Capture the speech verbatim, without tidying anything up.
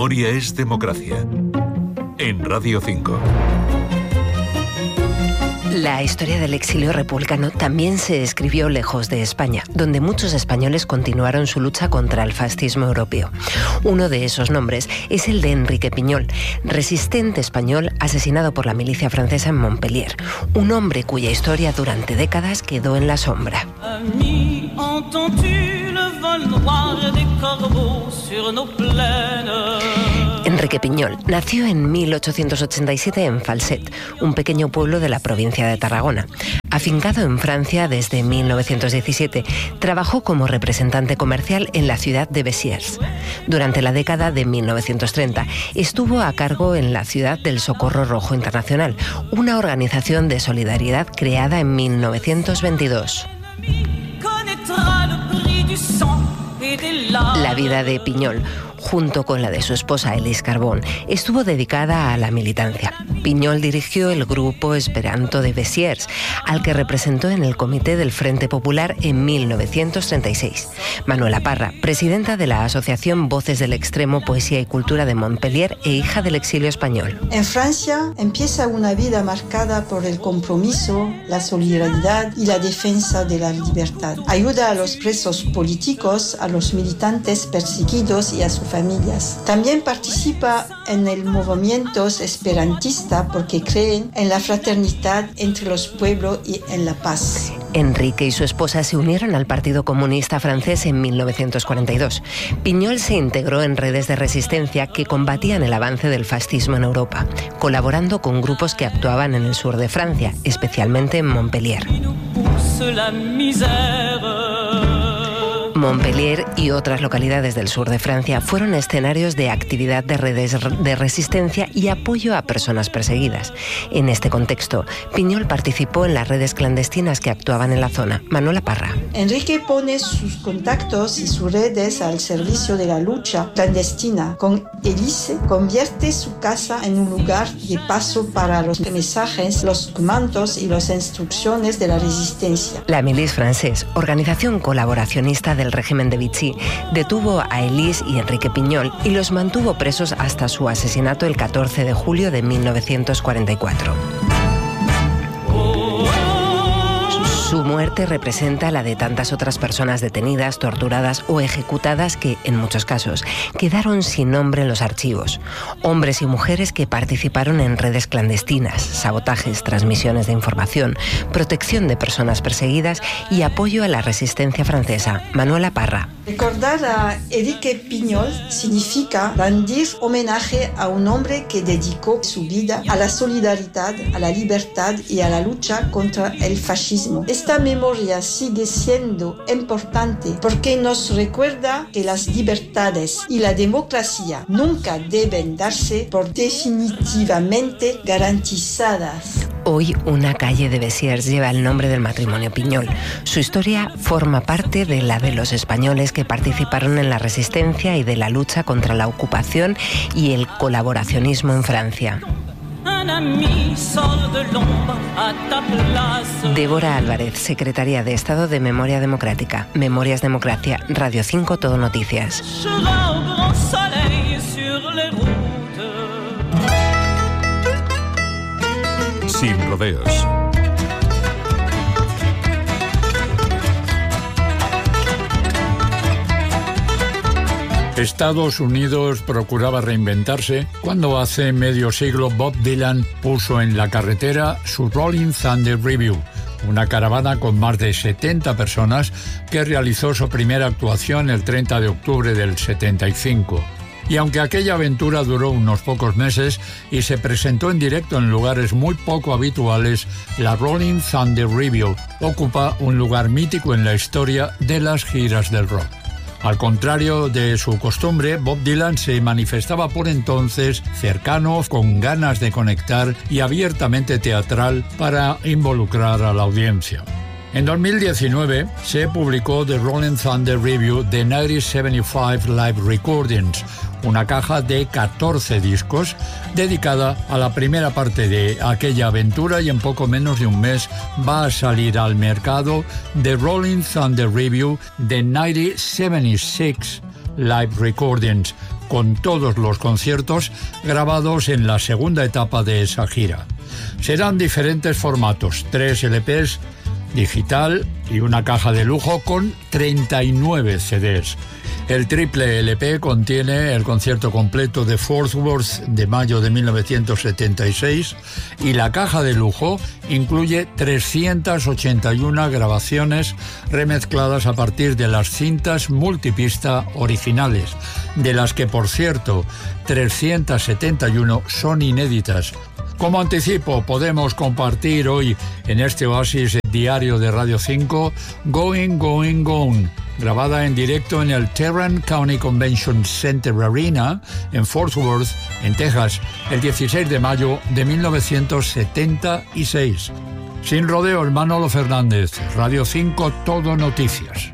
Memoria es democracia. En Radio cinco. La historia del exilio republicano también se escribió lejos de España, donde muchos españoles continuaron su lucha contra el fascismo europeo. Uno de esos nombres es el de Enrique Piñol, resistente español asesinado por la milicia francesa en Montpellier. Un hombre cuya historia durante décadas quedó en la sombra. Enrique Piñol nació en mil ochocientos ochenta y siete en Falset, un pequeño pueblo de la provincia de Tarragona. Afincado en Francia desde mil novecientos diecisiete, trabajó como representante comercial en la ciudad de Béziers. Durante la década de mil novecientos treinta, estuvo a cargo en la ciudad del Socorro Rojo Internacional, una organización de solidaridad creada en mil novecientos veintidós. La vida de Piñol, junto con la de su esposa Elise Carbón, estuvo dedicada a la militancia. Piñol dirigió el grupo Esperanto de Béziers, al que representó en el Comité del Frente Popular en mil novecientos treinta y seis. Manuela Parra, presidenta de la Asociación Voces del Extremo, Poesía y Cultura de Montpellier e hija del exilio español. En Francia empieza una vida marcada por el compromiso, la solidaridad y la defensa de la libertad. Ayuda a los presos políticos, a los militantes perseguidos y a sus familias. También participa en el movimiento esperantista porque creen en la fraternidad entre los pueblos y en la paz. Enrique y su esposa se unieron al Partido Comunista Francés en mil novecientos cuarenta y dos. Piñol se integró en redes de resistencia que combatían el avance del fascismo en Europa, colaborando con grupos que actuaban en el sur de Francia, especialmente en Montpellier. Montpellier y otras localidades del sur de Francia fueron escenarios de actividad de redes de resistencia y apoyo a personas perseguidas. En este contexto, Piñol participó en las redes clandestinas que actuaban en la zona. Manuela Parra. Enrique pone sus contactos y sus redes al servicio de la lucha clandestina. Con Elise convierte su casa en un lugar de paso para los mensajes, los comandos y las instrucciones de la resistencia. La Milice Française, organización colaboracionista del régimen de Vichy, detuvo a Elise y Enrique Piñol y los mantuvo presos hasta su asesinato el catorce de julio de mil novecientos cuarenta y cuatro. Su muerte representa la de tantas otras personas detenidas, torturadas o ejecutadas que, en muchos casos, quedaron sin nombre en los archivos. Hombres y mujeres que participaron en redes clandestinas, sabotajes, transmisiones de información, protección de personas perseguidas y apoyo a la resistencia francesa. Manuela Parra. Recordar a Enrique Piñol significa rendir homenaje a un hombre que dedicó su vida a la solidaridad, a la libertad y a la lucha contra el fascismo. Esta memoria sigue siendo importante porque nos recuerda que las libertades y la democracia nunca deben darse por definitivamente garantizadas. Hoy una calle de Béziers lleva el nombre del matrimonio Piñol. Su historia forma parte de la de los españoles que participaron en la resistencia y de la lucha contra la ocupación y el colaboracionismo en Francia. Débora Álvarez, secretaria de Estado de Memoria Democrática. Memorias Democracia, Radio cinco, Todo Noticias. Sin rodeos. Estados Unidos procuraba reinventarse cuando hace medio siglo Bob Dylan puso en la carretera su Rolling Thunder Revue, una caravana con más de setenta personas que realizó su primera actuación el treinta de octubre del setenta y cinco. Y aunque aquella aventura duró unos pocos meses y se presentó en directo en lugares muy poco habituales, la Rolling Thunder Revue ocupa un lugar mítico en la historia de las giras del rock. Al contrario de su costumbre, Bob Dylan se manifestaba por entonces cercano, con ganas de conectar y abiertamente teatral para involucrar a la audiencia. En dos mil diecinueve se publicó The Rolling Thunder Revue de mil novecientos setenta y cinco Live Recordings, una caja de catorce discos dedicada a la primera parte de aquella aventura, y en poco menos de un mes va a salir al mercado The Rolling Thunder Revue de mil novecientos setenta y seis, Live Recordings, con todos los conciertos grabados en la segunda etapa de esa gira. Serán diferentes formatos, tres L Pes, digital y una caja de lujo con treinta y nueve C Ds. El triple L P contiene el concierto completo de Fort Worth de mayo de mil novecientos setenta y seis y la caja de lujo incluye trescientas ochenta y una grabaciones remezcladas a partir de las cintas multipista originales, de las que, por cierto, trescientas setenta y una son inéditas. Como anticipo, podemos compartir hoy en este oasis diario de Radio cinco Going, Going, Gone, grabada en directo en el Tarrant County Convention Center Arena en Fort Worth, en Texas, el dieciséis de mayo de mil novecientos setenta y seis. Sin rodeos, Manolo Fernández, Radio cinco, Todo Noticias.